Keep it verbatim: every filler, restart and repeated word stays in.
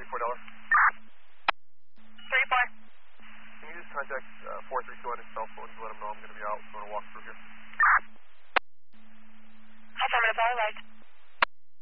four dollars. three four. Can you just contact uh, four three two on his cell phone to let him know I'm going to be out, so I'm going to walk through here? Affirmative, all right.